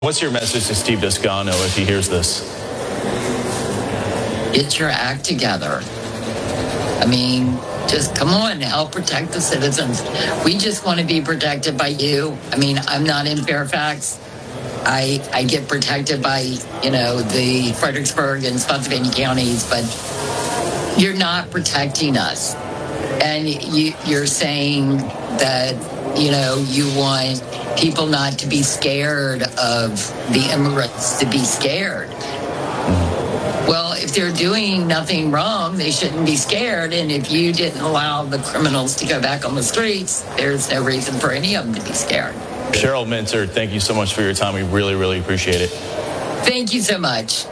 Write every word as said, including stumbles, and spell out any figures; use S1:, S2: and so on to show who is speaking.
S1: What's your message to Steve Descano if he hears this?
S2: Get your act together. I mean, just come on, help protect the citizens. We just want to be protected by you. I mean, I'm not in Fairfax. I I get protected by, you know, the Fredericksburg and Spotsylvania counties, but you're not protecting us. And you, you're saying that, you know, you want people not to be scared of the immigrants to be scared. Well, if they're doing nothing wrong, they shouldn't be scared. And if you didn't allow the criminals to go back on the streets, there's no reason for any of them to be scared.
S1: Cheryl Minter, thank you so much for your time. We really, really appreciate it.
S2: Thank you so much.